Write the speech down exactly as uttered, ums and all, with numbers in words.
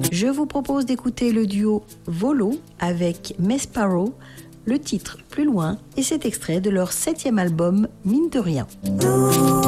Je vous propose d'écouter le duo Volo avec Mesparo, le titre Plus loin, et cet extrait de leur septième album Mine de rien.